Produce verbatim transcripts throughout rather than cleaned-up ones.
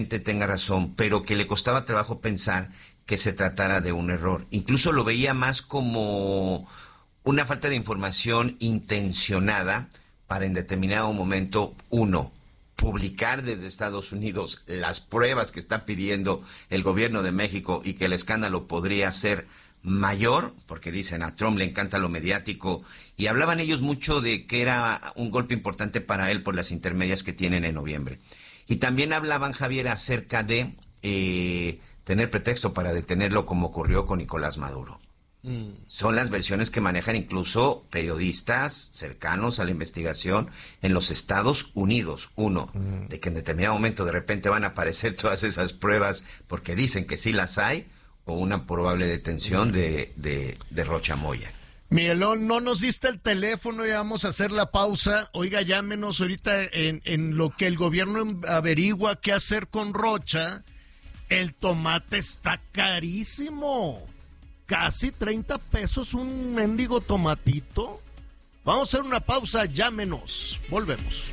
tenga razón, pero que le costaba trabajo pensar que se tratara de un error. Incluso lo veía más como una falta de información intencionada para en determinado momento, uno, publicar desde Estados Unidos las pruebas que está pidiendo el gobierno de México y que el escándalo podría ser mayor, porque dicen a Trump le encanta lo mediático, y hablaban ellos mucho de que era un golpe importante para él por las intermedias que tienen en noviembre. Y también hablaban, Javier, acerca de eh, tener pretexto para detenerlo, como ocurrió con Nicolás Maduro. Mm. Son las versiones que manejan incluso periodistas cercanos a la investigación en los Estados Unidos. Uno, mm. de que en determinado momento de repente van a aparecer todas esas pruebas porque dicen que sí las hay, o una probable detención mm. de, de, de Rocha Moya. Miguelón, no nos diste el teléfono y vamos a hacer la pausa. Oiga, llámenos ahorita en, en lo que el gobierno averigua qué hacer con Rocha. El tomate está carísimo. Casi treinta pesos un mendigo tomatito. Vamos a hacer una pausa, llámenos. Volvemos.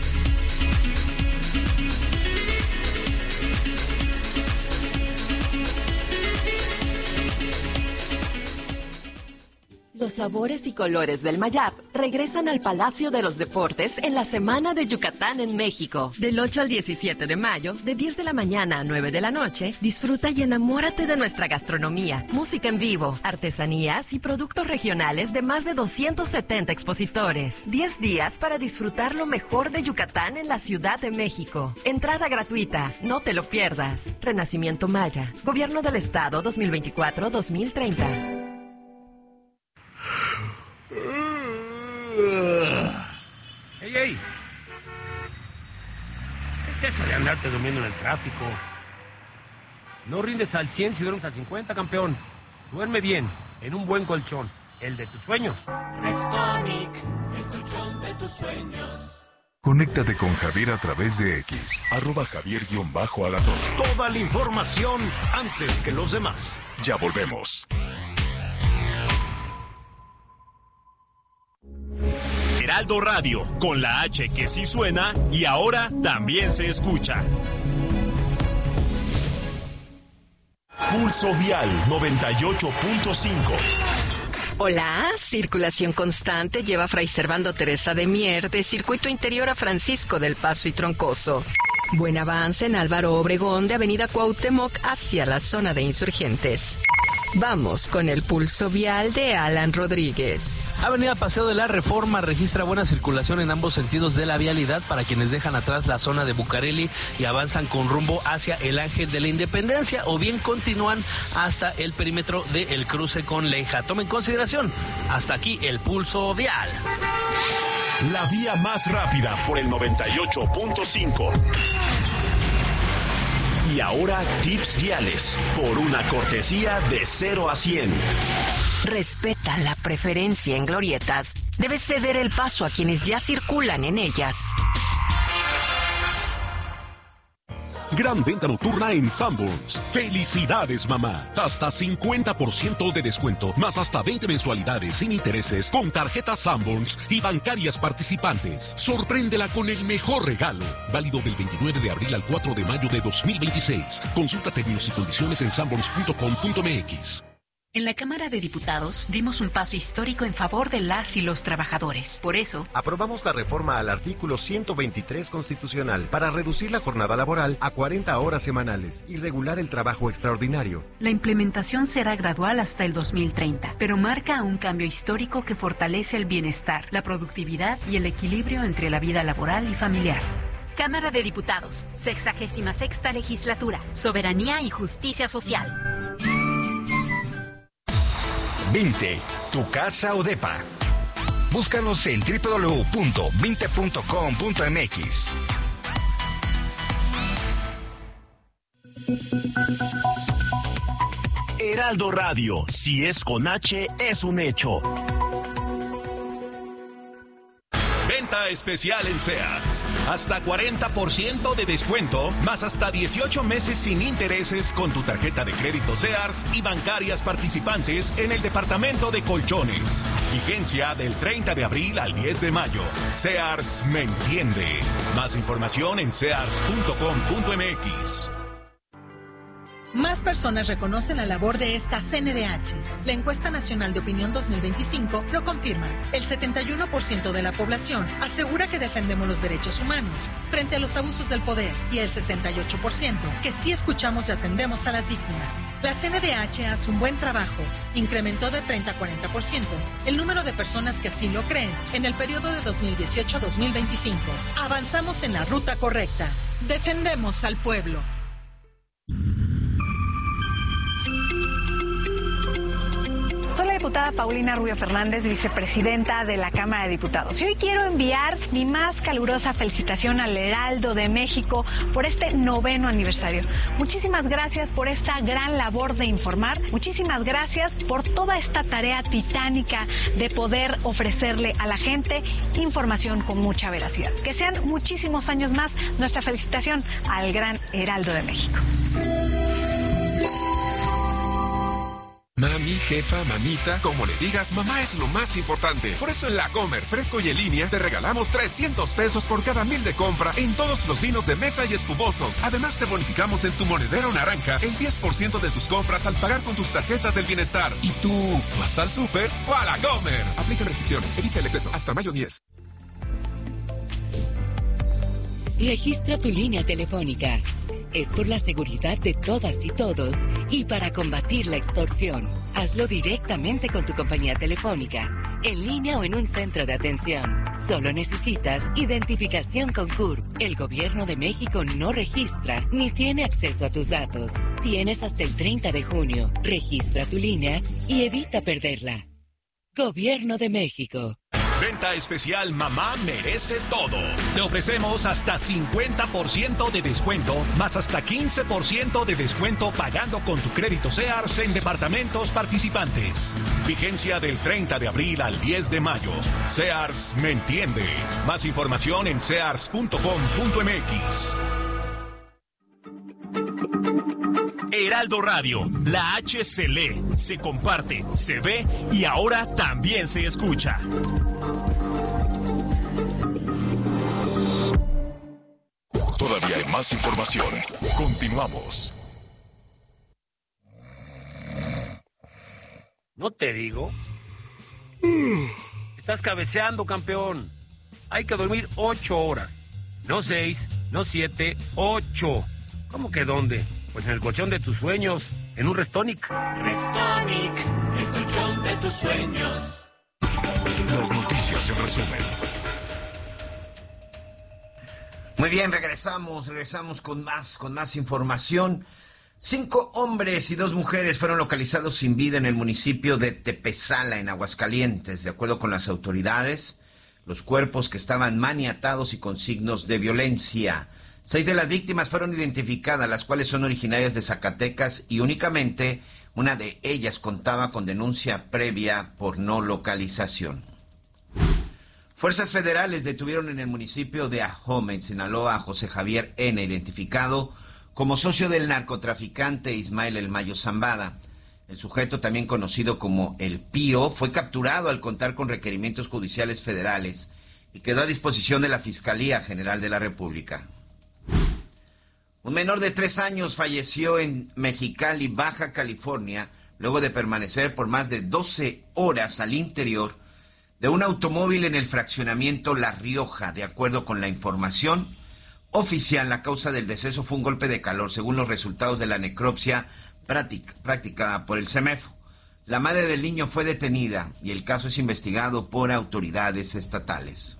Los sabores y colores del Mayab regresan al Palacio de los Deportes en la Semana de Yucatán en México. Del ocho al diecisiete de mayo, de diez de la mañana a nueve de la noche, disfruta y enamórate de nuestra gastronomía, música en vivo, artesanías y productos regionales de más de doscientos setenta expositores. diez días para disfrutar lo mejor de Yucatán en la Ciudad de México. Entrada gratuita, no te lo pierdas. Renacimiento Maya, Gobierno del Estado dos mil veinticuatro a dos mil treinta. ¡Ey, ey! ¿Qué es eso de andarte durmiendo en el tráfico? No rindes al cien si duermes al cincuenta, campeón. Duerme bien, en un buen colchón, el de tus sueños. Restonic, el colchón de tus sueños. Conéctate con Javier a través de X, arroba Javier-Alatón. Toda la información antes que los demás. Ya volvemos. Heraldo Radio, con la H que sí suena y ahora también se escucha. Pulso Vial noventa y ocho punto cinco. Hola, circulación constante lleva Fray Servando Teresa de Mier de Circuito Interior a Francisco del Paso y Troncoso. Buen avance en Álvaro Obregón de Avenida Cuauhtémoc hacia la zona de Insurgentes. Vamos con el pulso vial de Alan Rodríguez. Avenida Paseo de la Reforma registra buena circulación en ambos sentidos de la vialidad para quienes dejan atrás la zona de Bucareli y avanzan con rumbo hacia el Ángel de la Independencia o bien continúan hasta el perímetro del cruce con Leija. Tomen consideración. Hasta aquí el pulso vial. La vía más rápida por el noventa y ocho punto cinco. Y ahora tips viales por una cortesía de cero a cien. Respeta la preferencia en glorietas. Debes ceder el paso a quienes ya circulan en ellas. Gran venta nocturna en Sanborns. ¡Felicidades, mamá! Hasta cincuenta por ciento de descuento, más hasta veinte mensualidades sin intereses con tarjetas Sanborns y bancarias participantes. Sorpréndela con el mejor regalo. Válido del veintinueve de abril al cuatro de mayo de dos mil veintiséis. Consulta términos y condiciones en sanborns punto com punto m x. En la Cámara de Diputados dimos un paso histórico en favor de las y los trabajadores. Por eso, aprobamos la reforma al artículo ciento veintitrés constitucional para reducir la jornada laboral a cuarenta horas semanales y regular el trabajo extraordinario. La implementación será gradual hasta el dos mil treinta, pero marca un cambio histórico que fortalece el bienestar, la productividad y el equilibrio entre la vida laboral y familiar. Cámara de Diputados, sexagésima sexta legislatura, soberanía y justicia social. Vinte, tu casa o depa. Búscanos en doble u doble u doble u punto vinte punto com punto m x. Heraldo Radio, si es con H, es un hecho. Venta especial en Sears. Hasta cuarenta por ciento de descuento, más hasta dieciocho meses sin intereses con tu tarjeta de crédito Sears y bancarias participantes en el departamento de colchones. Vigencia del treinta de abril al diez de mayo. Sears me entiende. Más información en sears punto com punto m x. Más personas reconocen la labor de esta C N D H. La encuesta nacional de opinión dos mil veinticinco lo confirma. El setenta y uno por ciento de la población asegura que defendemos los derechos humanos frente a los abusos del poder y el sesenta y ocho por ciento que sí escuchamos y atendemos a las víctimas. La C N D H hace un buen trabajo. Incrementó de treinta a cuarenta por ciento el número de personas que así lo creen en el periodo de dos mil dieciocho a dos mil veinticinco. Avanzamos en la ruta correcta. Defendemos al pueblo. Soy la diputada Paulina Rubio Fernández, vicepresidenta de la Cámara de Diputados. Y hoy quiero enviar mi más calurosa felicitación al Heraldo de México por este noveno aniversario. Muchísimas gracias por esta gran labor de informar. Muchísimas gracias por toda esta tarea titánica de poder ofrecerle a la gente información con mucha veracidad. Que sean muchísimos años más. Nuestra felicitación al gran Heraldo de México. Mami, jefa, mamita, como le digas, mamá es lo más importante. Por eso en La Comer, fresco y en línea, te regalamos trescientos pesos por cada mil de compra en todos los vinos de mesa y espumosos. Además, te bonificamos en tu monedero naranja el diez por ciento de tus compras al pagar con tus tarjetas del bienestar. ¿Y tú vas al súper o a La Comer? Aplica restricciones, evita el exceso. Hasta mayo diez. Registra tu línea telefónica. Es por la seguridad de todas y todos y para combatir la extorsión. Hazlo directamente con tu compañía telefónica, en línea o en un centro de atención. Solo necesitas identificación con C U R P. El Gobierno de México no registra ni tiene acceso a tus datos. Tienes hasta el treinta de junio. Registra tu línea y evita perderla. Gobierno de México. Venta especial Mamá Merece Todo. Te ofrecemos hasta cincuenta por ciento de descuento, más hasta quince por ciento de descuento pagando con tu crédito Sears en departamentos participantes. Vigencia del treinta de abril al diez de mayo. Sears me entiende. Más información en sears punto com punto m x. Heraldo Radio, la H se lee, se comparte, se ve y ahora también se escucha. Todavía hay más información. Continuamos. ¿No te digo? Estás cabeceando, campeón. Hay que dormir ocho horas. No seis, no siete, ocho. ¿Cómo que dónde? Pues en el colchón de tus sueños, en un Restonic. Restonic, el colchón de tus sueños. Las noticias en resumen. Muy bien, regresamos, regresamos con más, con más información. Cinco hombres y dos mujeres fueron localizados sin vida en el municipio de Tepezala, en Aguascalientes. De acuerdo con las autoridades, los cuerpos que estaban maniatados y con signos de violencia. Seis de las víctimas fueron identificadas, las cuales son originarias de Zacatecas y únicamente una de ellas contaba con denuncia previa por no localización. Fuerzas federales detuvieron en el municipio de Ahome, en Sinaloa, a José Javier N., identificado como socio del narcotraficante Ismael El Mayo Zambada. El sujeto, también conocido como El Pío, fue capturado al contar con requerimientos judiciales federales y quedó a disposición de la Fiscalía General de la República. Un menor de tres años falleció en Mexicali, Baja California, luego de permanecer por más de doce horas al interior de un automóvil en el fraccionamiento La Rioja. De acuerdo con la información oficial, la causa del deceso fue un golpe de calor, según los resultados de la necropsia practicada por el CEMEFO. La madre del niño fue detenida y el caso es investigado por autoridades estatales.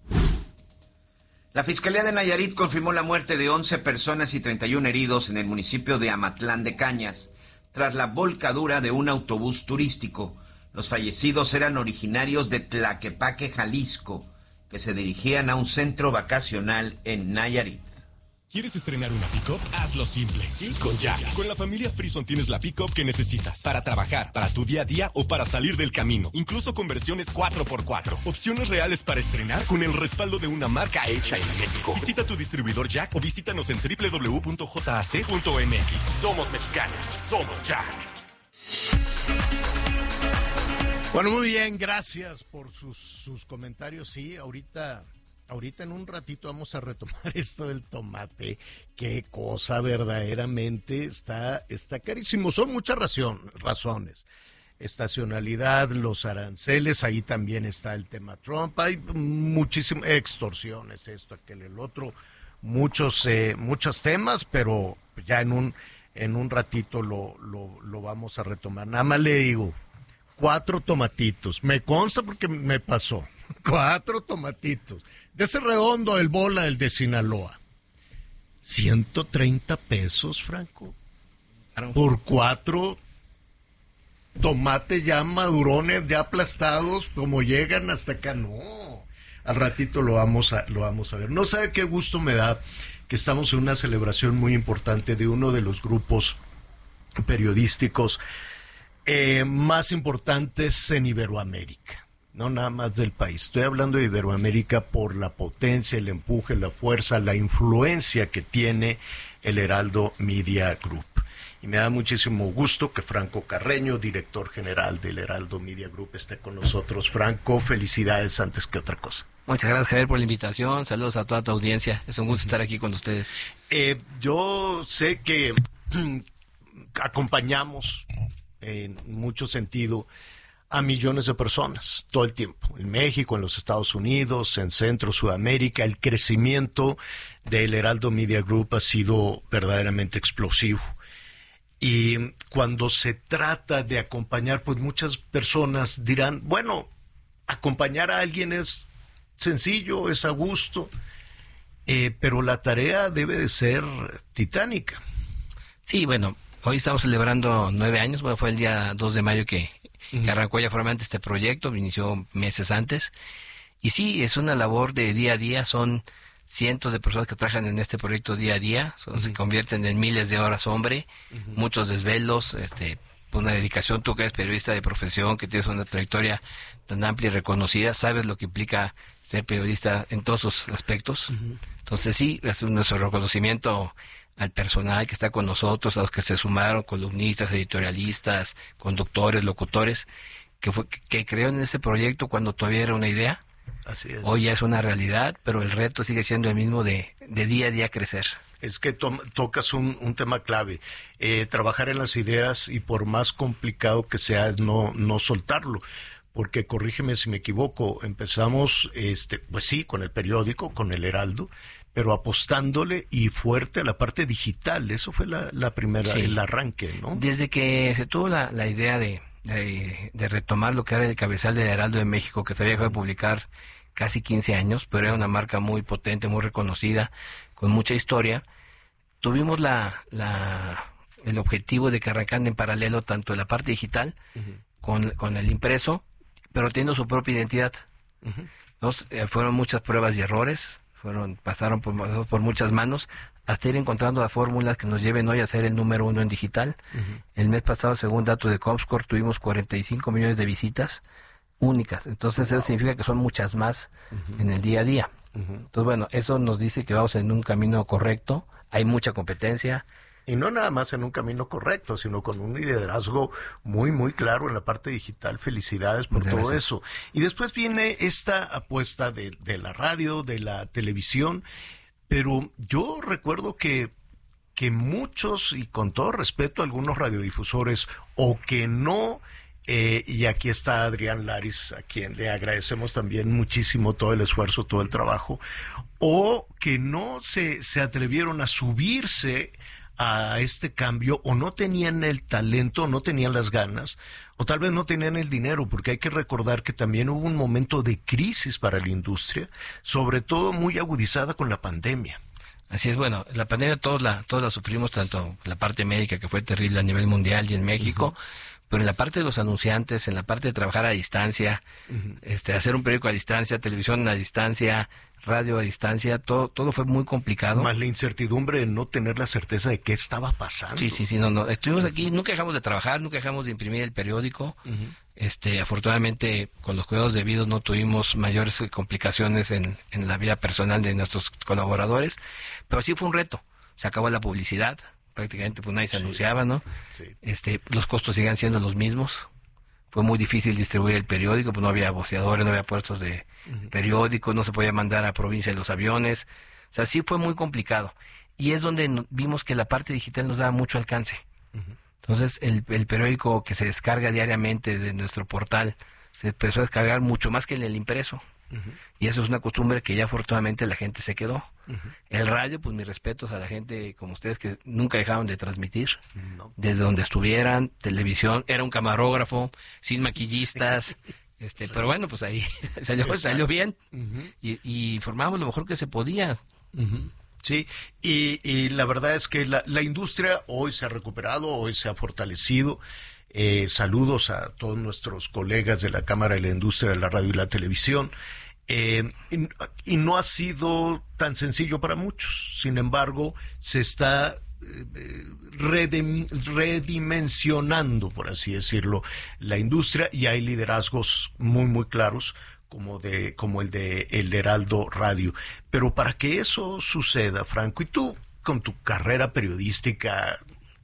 La Fiscalía de Nayarit confirmó la muerte de once personas y treinta y uno heridos en el municipio de Amatlán de Cañas, tras la volcadura de un autobús turístico. Los fallecidos eran originarios de Tlaquepaque, Jalisco, que se dirigían a un centro vacacional en Nayarit. ¿Quieres estrenar una pick-up? Hazlo simple. Sí, con Jack. Con la familia Frison tienes la pick-up que necesitas para trabajar, para tu día a día o para salir del camino. Incluso con versiones cuatro por cuatro. Opciones reales para estrenar con el respaldo de una marca hecha en México. Visita tu distribuidor Jack o visítanos en doble u doble u doble u punto j a c punto m x. Somos mexicanos. Somos Jack. Bueno, muy bien. Gracias por sus, sus comentarios. Sí, ahorita... Ahorita en un ratito vamos a retomar esto del tomate. Qué cosa verdaderamente está, está carísimo. Son muchas razón, razones. Estacionalidad, los aranceles, ahí también está el tema Trump. Hay muchísimas extorsiones, esto, aquel, el otro. Muchos, eh, muchos temas, pero ya en un, en un ratito lo, lo, lo vamos a retomar. Nada más le digo, cuatro tomatitos. Me consta porque me pasó. Cuatro tomatitos. De ese redondo, el bola, el de Sinaloa. ciento treinta pesos, Franco. Claro. Por cuatro tomates ya madurones, ya aplastados, como llegan hasta acá. No. Al ratito lo vamos a, lo vamos a ver. No sabe qué gusto me da que estamos en una celebración muy importante de uno de los grupos periodísticos eh, más importantes en Iberoamérica. No nada más del país. Estoy hablando de Iberoamérica por la potencia, el empuje, la fuerza, la influencia que tiene el Heraldo Media Group. Y me da muchísimo gusto que Franco Carreño, director general del Heraldo Media Group, esté con nosotros. Franco, felicidades antes que otra cosa. Muchas gracias, Javier, por la invitación. Saludos a toda tu audiencia. Es un gusto estar aquí con ustedes. Eh, yo sé que acompañamos en mucho sentido a millones de personas todo el tiempo, en México, en los Estados Unidos, en Centro, Sudamérica. El crecimiento del Heraldo Media Group ha sido verdaderamente explosivo. Y cuando se trata de acompañar, pues muchas personas dirán, bueno, acompañar a alguien es sencillo, es a gusto, eh, pero la tarea debe de ser titánica. Sí, bueno, hoy estamos celebrando nueve años, bueno, fue el día dos de mayo que que arrancó ya formalmente este proyecto, inició meses antes, y sí, es una labor de día a día, son cientos de personas que trabajan en este proyecto día a día, son, uh-huh. se convierten en miles de horas hombre, uh-huh. muchos desvelos, este, una dedicación. Tú que eres periodista de profesión, que tienes una trayectoria tan amplia y reconocida, sabes lo que implica ser periodista en todos sus aspectos. Uh-huh. Entonces sí, es nuestro reconocimiento al personal que está con nosotros, a los que se sumaron, columnistas, editorialistas, conductores, locutores, que fue que crearon en este proyecto cuando todavía era una idea. Así es. Hoy ya es una realidad, pero el reto sigue siendo el mismo de, de día a día crecer. Es que to- tocas un, un tema clave, eh, trabajar en las ideas, y por más complicado que sea, es no, no soltarlo. Porque, corrígeme si me equivoco, empezamos, este, pues sí, con el periódico, con el Heraldo, pero apostándole y fuerte a la parte digital. Eso fue la, la primera, sí. el arranque, ¿no? Desde que se tuvo la, la idea de, de, de retomar lo que era el cabezal del Heraldo de México, que se había dejado de publicar casi quince años, pero era una marca muy potente, muy reconocida, con mucha historia, tuvimos la, la el objetivo de que arrancaran en paralelo tanto la parte digital uh-huh. con, con el impreso, pero teniendo su propia identidad. Uh-huh. Entonces, eh, fueron muchas pruebas y errores, fueron pasaron por, por muchas manos, hasta ir encontrando las fórmulas que nos lleven hoy a ser el número uno en digital. Uh-huh. El mes pasado, según datos de Comscore, tuvimos cuarenta y cinco millones de visitas únicas. Entonces, wow. eso significa que son muchas más uh-huh. en el día a día. Uh-huh. Entonces, bueno, eso nos dice que vamos en un camino correcto, hay mucha competencia. Y no nada más en un camino correcto, sino con un liderazgo muy, muy claro en la parte digital. Felicidades por Gracias. todo eso. Y después viene esta apuesta de, de la radio, de la televisión, pero yo recuerdo que, que muchos, y con todo respeto a algunos radiodifusores, o que no, eh, y aquí está Adrián Laris, a quien le agradecemos también muchísimo todo el esfuerzo, todo el trabajo, o que no se, se atrevieron a subirse a este cambio, o no tenían el talento, o no tenían las ganas, o tal vez no tenían el dinero, porque hay que recordar que también hubo un momento de crisis para la industria, sobre todo muy agudizada con la pandemia. Así es, bueno, la pandemia todos la, todos la sufrimos, tanto la parte médica, que fue terrible a nivel mundial, y en México, uh-huh. pero en la parte de los anunciantes, en la parte de trabajar a distancia, uh-huh. este, hacer un periódico a distancia, televisión a distancia, radio a distancia, todo todo fue muy complicado. Más la incertidumbre de no tener la certeza de qué estaba pasando. Sí, sí, sí, no, no. Estuvimos aquí, nunca dejamos de trabajar, nunca dejamos de imprimir el periódico. Uh-huh. Este, afortunadamente, con los cuidados debidos no tuvimos mayores complicaciones en, en la vida personal de nuestros colaboradores, pero sí fue un reto. Se acabó la publicidad, prácticamente pues nadie se sí. anunciaba, ¿no? Sí. Este, los costos siguen siendo los mismos. Fue muy difícil distribuir el periódico, pues no había voceadores, no había puestos de uh-huh. periódicos, no se podía mandar a provincia en los aviones. O sea, sí fue muy complicado. Y es donde no, vimos que la parte digital nos daba mucho alcance. Uh-huh. Entonces, el, el periódico que se descarga diariamente de nuestro portal se empezó a descargar mucho más que en el impreso. Uh-huh. Y eso es una costumbre que ya afortunadamente la gente se quedó. Uh-huh. El radio, pues mis respetos a la gente como ustedes que nunca dejaron de transmitir, no. desde donde estuvieran, televisión, era un camarógrafo, sin maquillistas, sí. este, sí. pero bueno, pues ahí salió, salió bien uh-huh. y, y informamos lo mejor que se podía. Uh-huh. Sí, y, y la verdad es que la, la industria hoy se ha recuperado, hoy se ha fortalecido. Eh, saludos a todos nuestros colegas de la Cámara de la Industria de la Radio y la Televisión. Eh, y, y no ha sido tan sencillo para muchos. Sin embargo, se está eh, redim, redimensionando, por así decirlo, la industria y hay liderazgos muy, muy claros como de como el de El Heraldo Radio. Pero para que eso suceda, Franco, y tú con tu carrera periodística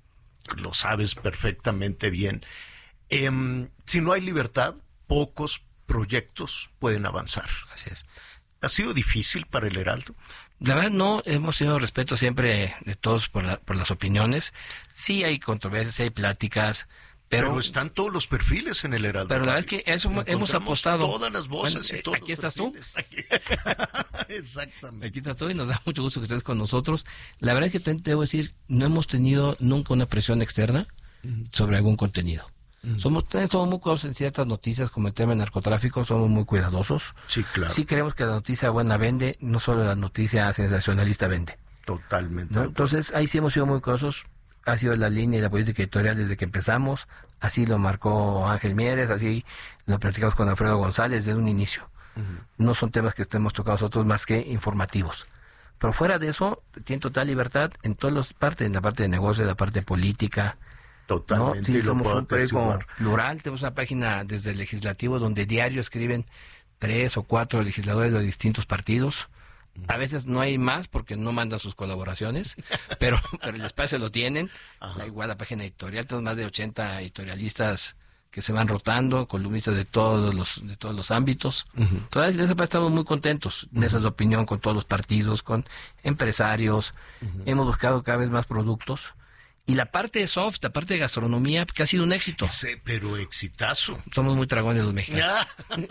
lo sabes perfectamente bien, eh, si no hay libertad, pocos proyectos pueden avanzar. Así es. ¿Ha sido difícil para El Heraldo? La verdad no, hemos tenido respeto siempre de todos por, la, por las opiniones. Sí hay controversias, sí hay pláticas, pero... Pero están todos los perfiles en El Heraldo. Pero la verdad es que eso hemos apostado. Todas las voces bueno, y todos aquí los estás perfiles. tú. Aquí. Exactamente. Aquí estás tú y nos da mucho gusto que estés con nosotros. La verdad es que te debo decir, no hemos tenido nunca una presión externa uh-huh. sobre algún contenido. Uh-huh. Somos, somos muy cuidadosos en ciertas noticias como el tema de narcotráfico, somos muy cuidadosos. Sí, claro. Sí creemos que la noticia buena vende, no solo la noticia sensacionalista vende. Totalmente. ¿No? Entonces ahí sí hemos sido muy cuidadosos. Ha sido la línea y la política editorial desde que empezamos, así lo marcó Ángel Mieres, así lo platicamos con Alfredo González desde un inicio. Uh-huh. No son temas que estemos tocando nosotros más que informativos. Pero fuera de eso, tienen total libertad en todas las partes, en la parte de negocio, en la parte de política. Totalmente. ¿No? Sí, somos un periódico plural, tenemos una página desde el legislativo donde diario escriben tres o cuatro legisladores de distintos partidos. A veces no hay más porque no mandan sus colaboraciones, pero, pero el espacio lo tienen. Ajá. Igual la página editorial, tenemos más de ochenta editorialistas que se van rotando, columnistas de todos los de todos los ámbitos. Uh-huh. Entonces, en esa parte estamos muy contentos, uh-huh. mesas de opinión con todos los partidos, con empresarios. Uh-huh. Hemos buscado cada vez más productos. Y la parte de soft, la parte de gastronomía, que ha sido un éxito. Ese, pero exitazo. Somos muy dragones los mexicanos.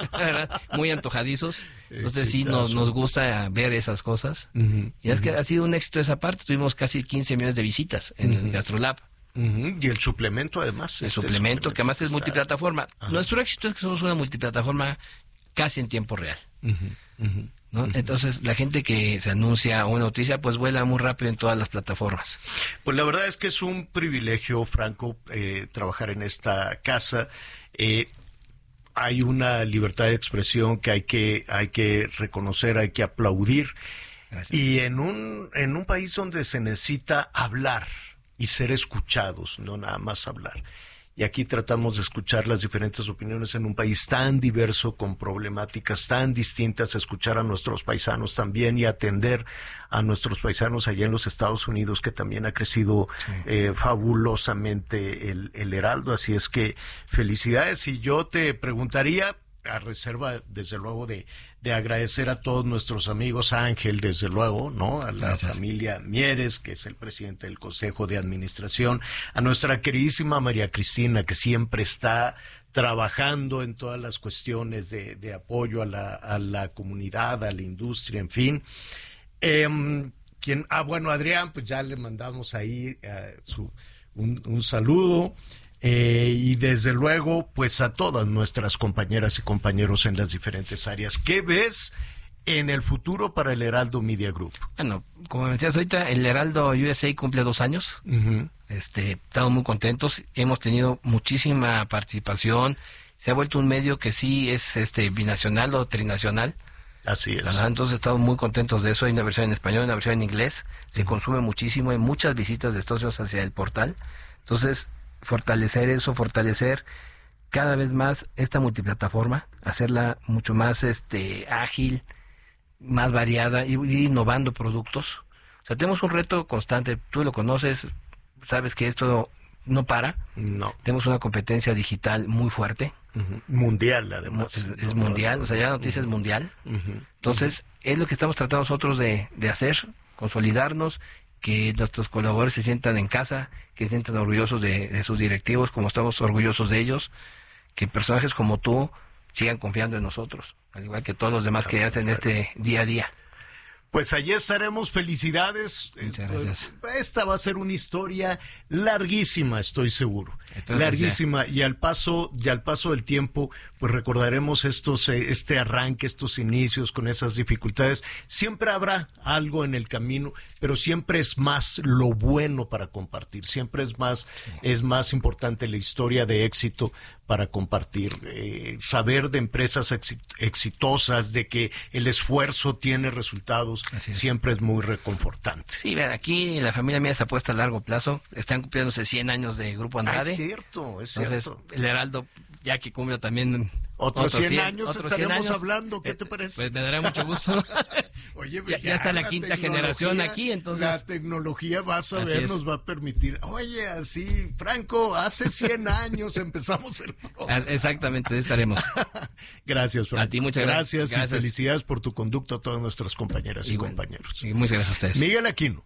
Muy antojadizos. Entonces exitazo. Sí, nos, nos gusta ver esas cosas. Uh-huh, y es uh-huh. que ha sido un éxito esa parte. Tuvimos casi quince millones de visitas en uh-huh. el GastroLab. Uh-huh. Y el suplemento además. El este suplemento, suplemento, que además que es multiplataforma. Uh-huh. Nuestro éxito es que somos una multiplataforma casi en tiempo real. Uh-huh. Uh-huh. ¿No? Uh-huh. Entonces la gente que se anuncia una noticia pues vuela muy rápido en todas las plataformas. Pues la verdad es que es un privilegio, Franco, eh, trabajar en esta casa. Eh, hay una libertad de expresión que hay que hay que reconocer, hay que aplaudir. Gracias. Y en un en un país donde se necesita hablar y ser escuchados, no nada más hablar. Y aquí tratamos de escuchar las diferentes opiniones en un país tan diverso, con problemáticas tan distintas, escuchar a nuestros paisanos también y atender a nuestros paisanos allá en los Estados Unidos, que también ha crecido sí. eh, fabulosamente el, el Heraldo. Así es que felicidades. Y yo te preguntaría, a reserva desde luego de, de agradecer a todos nuestros amigos, a Ángel desde luego, ¿no? A la Gracias. Familia Mieres, que es el presidente del Consejo de Administración, a nuestra queridísima María Cristina, que siempre está trabajando en todas las cuestiones de, de apoyo a la, a la comunidad, a la industria, en fin. Eh, quien, ah, bueno, Adrián, pues ya le mandamos ahí uh, su, un, un saludo. Eh, y desde luego, pues a todas nuestras compañeras y compañeros en las diferentes áreas. ¿Qué ves en el futuro para el Heraldo Media Group? Bueno, como me decías ahorita, el Heraldo U S A cumple dos años. Uh-huh. Este, estamos muy contentos, hemos tenido muchísima participación, se ha vuelto un medio que sí es este binacional o trinacional. Así es. ¿Verdad? Entonces estamos muy contentos de eso. Hay una versión en español, una versión en inglés. Se consume muchísimo, hay muchas visitas de Estados Unidos hacia el portal. Entonces, fortalecer eso, fortalecer cada vez más esta multiplataforma, hacerla mucho más este ágil, más variada, y ir innovando productos. O sea, tenemos un reto constante. Tú lo conoces, sabes que esto no para. No. Tenemos una competencia digital muy fuerte. Uh-huh. Mundial, además. Es, es no, mundial, no, no, o sea, ya la noticia uh-huh. es mundial. Uh-huh. Entonces, es lo que estamos tratando nosotros de, de hacer, consolidarnos, que nuestros colaboradores se sientan en casa, que se sientan orgullosos de, de sus directivos, como estamos orgullosos de ellos, que personajes como tú sigan confiando en nosotros, al igual que todos los demás que hacen este día a día. Pues allí estaremos, felicidades. Muchas gracias. Esta va a ser una historia larguísima, estoy seguro. Espero larguísima, y al paso, y al paso del tiempo, pues recordaremos estos, este arranque, estos inicios con esas dificultades. Siempre habrá algo en el camino, pero siempre es más lo bueno para compartir. Siempre es más, sí. es más importante la historia de éxito para compartir, eh, saber de empresas exitosas, de que el esfuerzo tiene resultados, es. siempre es muy reconfortante. Sí, vean, aquí la familia mía se apuesta a largo plazo, están cumpliéndose cien años de Grupo Andrade. Ah, es cierto, es Entonces, cierto. el Heraldo, ya que cumple también otros cien años, otros estaremos cien años, hablando, ¿qué te parece? Pues me dará mucho gusto. Oye, ya, ya está la, la quinta generación aquí, entonces. La tecnología, vas a ver, nos va a permitir. Oye, así, Franco, hace cien años empezamos el programa. Exactamente, estaremos. Gracias, Franco. A ti, muchas gracias. Gracias, y felicidades por tu conducto a todas nuestras compañeras y, y bueno, compañeros. Y muchas gracias a ustedes. Miguel Aquino.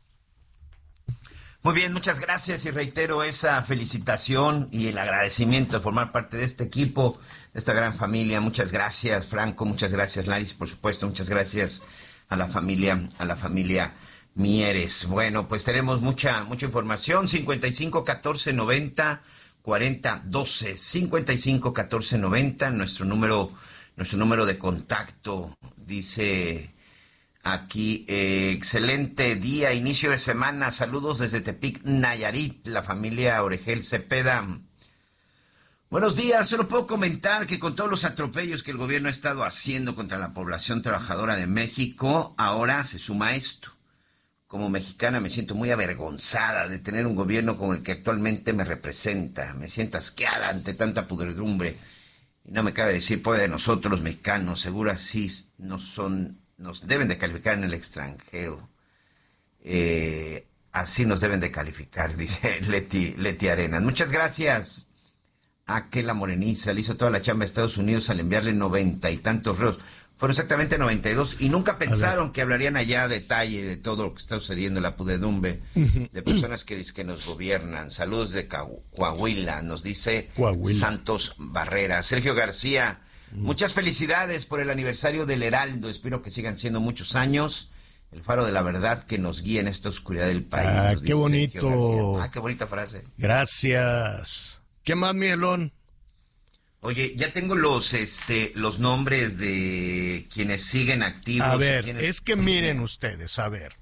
Muy bien, muchas gracias y reitero esa felicitación y el agradecimiento de formar parte de este equipo, de esta gran familia. Muchas gracias, Franco, muchas gracias, Laris, por supuesto, muchas gracias a la familia, a la familia Mieres. Bueno, pues tenemos mucha, mucha información. cincuenta y cinco, catorce, noventa, cuarenta, doce. cincuenta y cinco, catorce, noventa, nuestro número, nuestro número de contacto. Dice aquí, eh, excelente día, inicio de semana, saludos desde Tepic, Nayarit, la familia Oregel Cepeda. Buenos días, solo puedo comentar que con todos los atropellos que el gobierno ha estado haciendo contra la población trabajadora de México, ahora se suma esto. Como mexicana me siento muy avergonzada de tener un gobierno como el que actualmente me representa. Me siento asqueada ante tanta pudredumbre. Y no me cabe decir, puede de nosotros los mexicanos, seguro así no son... nos deben de calificar en el extranjero. Eh, así nos deben de calificar, dice Leti, Leti Arenas. Muchas gracias a que la moreniza le hizo toda la chamba a Estados Unidos al enviarle noventa y tantos reos. Fueron exactamente noventa y dos y nunca pensaron que hablarían allá a detalle de todo lo que está sucediendo, la pudredumbre de personas que, que nos gobiernan. Saludos de Coahuila, nos dice Coahuila. Santos Barrera. Sergio García, muchas felicidades por el aniversario del Heraldo. Espero que sigan siendo muchos años. El faro de la verdad que nos guíe en esta oscuridad del país. Ah, qué bonito. Ah, qué bonita frase. Gracias. ¿Qué más, Miguelón? Oye, ya tengo los este los nombres de quienes siguen activos. A ver, quienes... es que miren ustedes, a ver.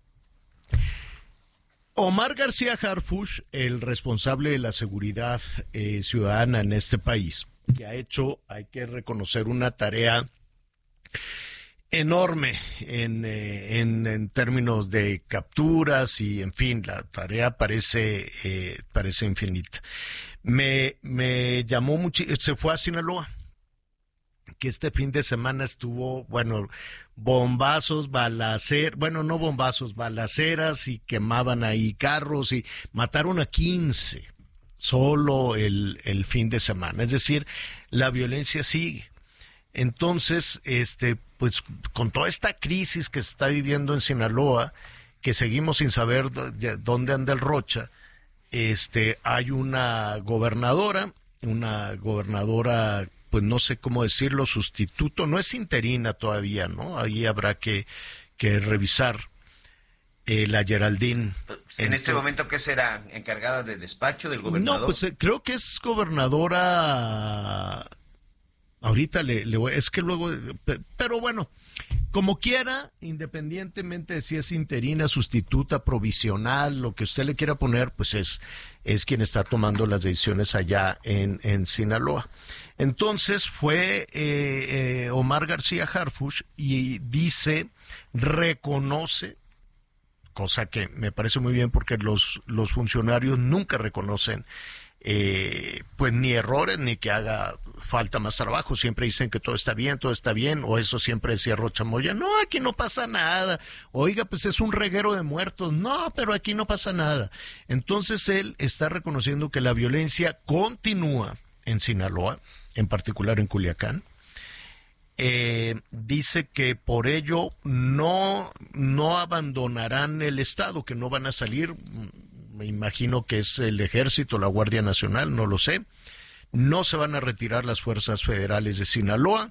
Omar García Harfuch, el responsable de la seguridad eh, ciudadana en este país, que ha hecho, hay que reconocer, una tarea enorme en, eh, en, en términos de capturas y, en fin, la tarea parece, eh, parece infinita. Me, me llamó mucho, se fue a Sinaloa, que este fin de semana estuvo, bueno, bombazos, balaceras, bueno, no bombazos, balaceras, y quemaban ahí carros y mataron a quince solo el, el fin de semana. Es decir, la violencia sigue. Entonces, este, pues con toda esta crisis que se está viviendo en Sinaloa, que seguimos sin saber dónde anda el Rocha, este, hay una gobernadora, una gobernadora, pues no sé cómo decirlo, sustituto, no es interina todavía, ¿no? Ahí habrá que, que revisar. Eh, la Geraldine. ¿En este momento qué será? ¿Encargada de despacho del gobernador? No, pues eh, creo que es gobernadora ahorita le, le voy, es que luego, pero bueno, como quiera, independientemente de si es interina, sustituta, provisional, lo que usted le quiera poner, pues es, es quien está tomando las decisiones allá en, en Sinaloa. Entonces fue eh, eh, Omar García Harfuch y dice, reconoce, cosa que me parece muy bien porque los, los funcionarios nunca reconocen Eh, pues ni errores ni que haga falta más trabajo, siempre dicen que todo está bien, todo está bien, o eso siempre decía Rocha Moya, no, aquí no pasa nada, oiga, pues es un reguero de muertos, no, pero aquí no pasa nada. Entonces él está reconociendo que la violencia continúa en Sinaloa, en particular en Culiacán. Eh, dice que por ello no, no abandonarán el estado, que no van a salir. Me imagino que es el Ejército, la Guardia Nacional, no lo sé. No se van a retirar las fuerzas federales de Sinaloa.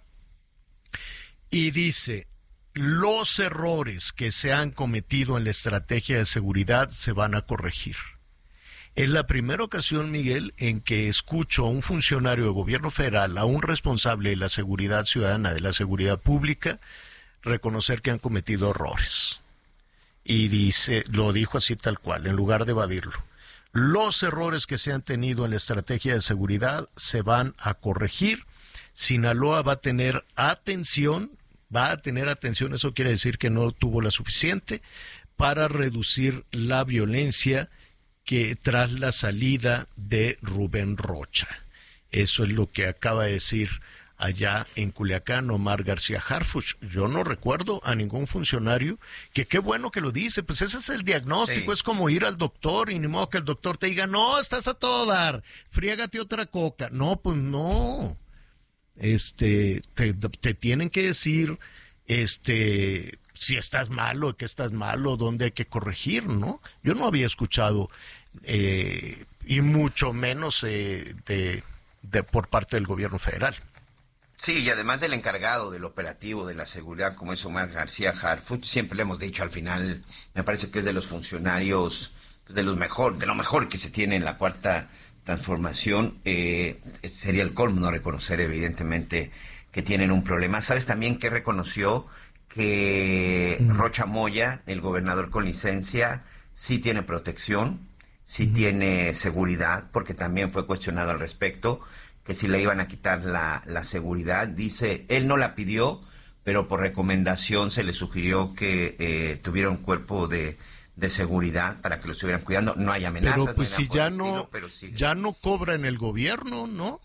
Y dice, los errores que se han cometido en la estrategia de seguridad se van a corregir. Es la primera ocasión, Miguel, en que escucho a un funcionario de gobierno federal, a un responsable de la seguridad ciudadana, de la seguridad pública, reconocer que han cometido errores. Y dice, lo dijo así tal cual, en lugar de evadirlo. Los errores que se han tenido en la estrategia de seguridad se van a corregir. Sinaloa va a tener atención, va a tener atención, eso quiere decir que no tuvo la suficiente, para reducir la violencia que tras la salida de Rubén Rocha. Eso es lo que acaba de decir allá en Culiacán Omar García Harfuch. Yo no recuerdo a ningún funcionario, que qué bueno que lo dice, pues ese es el diagnóstico, sí. Es como ir al doctor y ni modo que el doctor te diga, no, estás a todo dar, friégate otra coca. No, pues no. Este, te, te tienen que decir, este, si estás malo, que estás malo, dónde hay que corregir, ¿no? Yo no había escuchado, eh, y mucho menos eh, de, de por parte del gobierno federal. Sí, y además del encargado del operativo de la seguridad, como es Omar García Harfuch, siempre le hemos dicho al final, me parece que es de los funcionarios, pues de los mejor, de lo mejor que se tiene en la Cuarta Transformación. Eh, sería el colmo no reconocer, evidentemente, que tienen un problema. ¿Sabes también que reconoció? Que mm. Rocha Moya, el gobernador con licencia, sí tiene protección, sí mm. tiene seguridad, porque también fue cuestionado al respecto, que si le iban a quitar la, la seguridad. Dice, él no la pidió, pero por recomendación se le sugirió que eh, tuviera un cuerpo de, de seguridad para que lo estuvieran cuidando. No hay amenazas. Pero pues no si ya estilo, no, pero sí. ya no cobra en el gobierno, ¿no?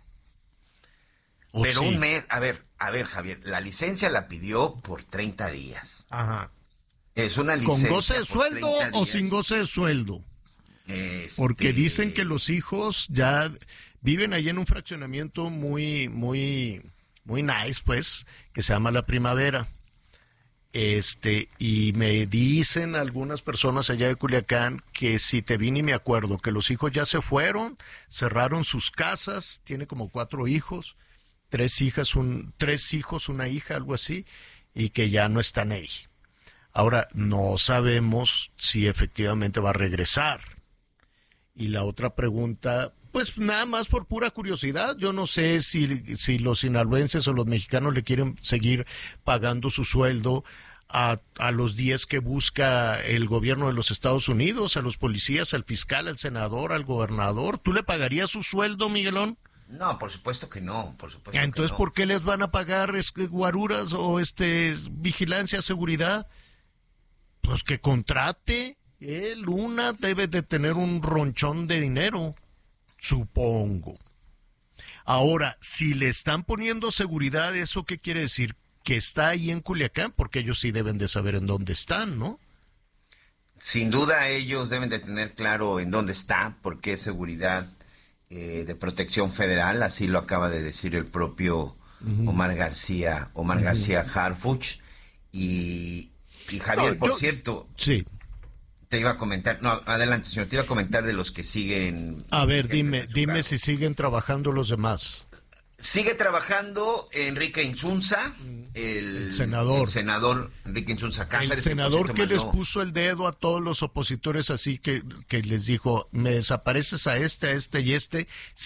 Pero sí? un mes, a ver, a ver, Javier, la licencia la pidió por treinta días. Ajá. Es una licencia. ¿Con goce de sueldo o sin goce de sueldo? Este... Porque dicen que los hijos ya viven ahí en un fraccionamiento muy, muy, muy nice, pues, que se llama La Primavera. Este, y me dicen algunas personas allá de Culiacán que si te vi ni me acuerdo, que los hijos ya se fueron, cerraron sus casas, tiene como cuatro hijos, tres hijas, un, tres hijos, una hija, algo así, y que ya no están ahí. Ahora, no sabemos si efectivamente va a regresar. Y la otra pregunta, pues nada más por pura curiosidad, yo no sé si, si los sinaloenses o los mexicanos le quieren seguir pagando su sueldo a, a los diez que busca el gobierno de los Estados Unidos, a los policías, al fiscal, al senador, al gobernador. ¿Tú le pagarías su sueldo, Miguelón? No, por supuesto que no, por supuesto Entonces, que no. ¿por qué les van a pagar este, guaruras o este vigilancia, seguridad? Pues que contrate. Eh, Luna debe de tener un ronchón de dinero, supongo. Ahora, si le están poniendo seguridad, ¿eso qué quiere decir? Que está ahí en Culiacán, porque ellos sí deben de saber en dónde están, ¿no? Sin duda ellos deben de tener claro en dónde está, porque es seguridad eh, de protección federal, así lo acaba de decir el propio uh-huh. Omar García, Omar uh-huh. García Harfuch. Y, y Javier, no, por yo, cierto... Sí. Te iba a comentar, no, adelante, señor, te iba a comentar de los que siguen... A ver, dime, dime si siguen trabajando los demás. Sigue trabajando Enrique Insunza, el, el senador. El senador Enrique Insunza Cáceres. El senador que, que les mandó... puso el dedo a todos los opositores, así que, que les dijo, me desapareces a este, a este y este,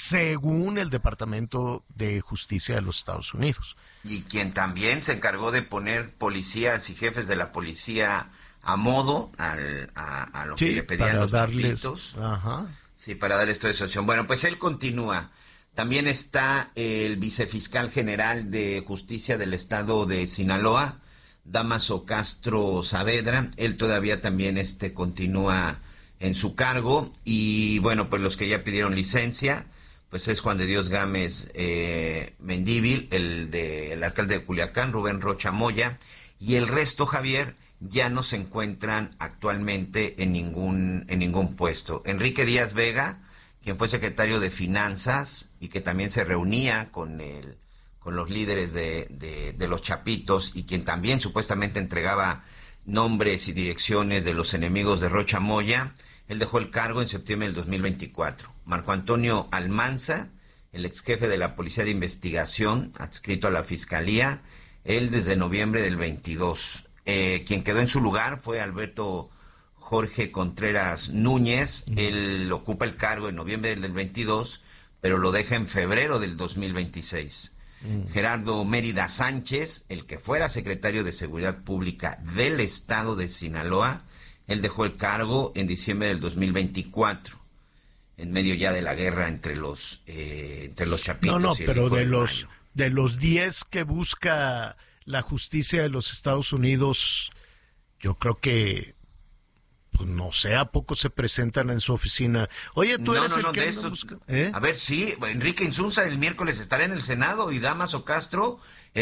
según el Departamento de Justicia de los Estados Unidos. Y quien también se encargó de poner policías y jefes de la policía a modo al, a, a lo sí, que le pedían para los darles, chapitos. Ajá. Sí, para darles toda esa opción. Bueno, pues él continúa. También está el vicefiscal general de Justicia del Estado de Sinaloa, Dámaso Castro Saavedra. Él todavía también este, continúa en su cargo. Y bueno, pues los que ya pidieron licencia, pues es Juan de Dios Gámez eh, Mendívil, el, de, el alcalde de Culiacán, Rubén Rocha Moya. Y el resto, Javier, ya no se encuentran actualmente en ningún, en ningún puesto. Enrique Díaz Vega, quien fue secretario de Finanzas y que también se reunía con el, con los líderes de, de, de los Chapitos y quien también supuestamente entregaba nombres y direcciones de los enemigos de Rocha Moya, él dejó el cargo en septiembre del dos mil veinticuatro. Marco Antonio Almanza, el ex jefe de la Policía de Investigación, adscrito a la Fiscalía, él desde noviembre del veintidós. Eh, quien quedó en su lugar fue Alberto Jorge Contreras Núñez. Él ocupa el cargo en noviembre del veintidós, pero lo deja en febrero del dos mil veintiséis. Mm. Gerardo Mérida Sánchez, el que fuera secretario de Seguridad Pública del Estado de Sinaloa, él dejó el cargo en diciembre del dos mil veinticuatro, en medio ya de la guerra entre los eh, entre los Chapitos. No, no, y el pero Hijo de del los Mayo. de los diez que busca la justicia de los Estados Unidos, yo creo que pues no sé, ¿a poco se presentan en su oficina? Oye, tú No, eres no, el no, que de anda estos- busca- ¿Eh? A ver, sí, Enrique Insunza el miércoles estará en el Senado y Dámaso Castro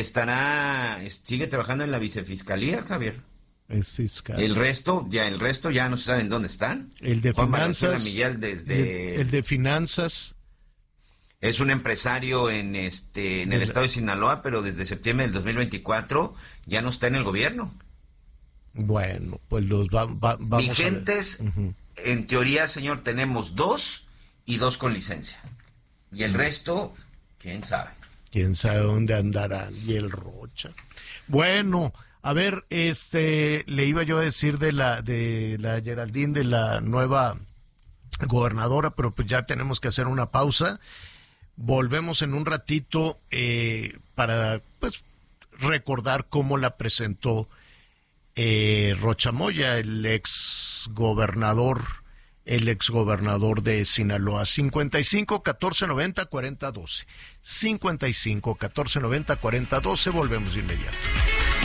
estará, es- sigue trabajando en la vicefiscalía, Javier. Es fiscal. El resto, ya el resto ya no saben dónde están. El de Juan Valenzuela finanzas. Millán desde El, el de finanzas. es un empresario en este en el De- estado de Sinaloa, pero desde septiembre del dos mil veinticuatro ya no está en el gobierno. Bueno, pues los va, va- vamos Vigentes, a ver. Ujú. en teoría, señor, tenemos dos y dos con licencia. Y el resto, quién sabe. Quién sabe dónde andarán. Y el Rocha. Bueno, a ver, este, le iba yo a decir de la, de la Geraldine, de la nueva gobernadora, pero pues ya tenemos que hacer una pausa. Volvemos en un ratito eh, para, pues, recordar cómo la presentó eh, Rocha Moya, el ex gobernador, el ex gobernador de Sinaloa. cincuenta y cinco, catorce, noventa, cuarenta, doce. cincuenta y cinco, catorce, noventa, cuarenta, doce. Volvemos de inmediato.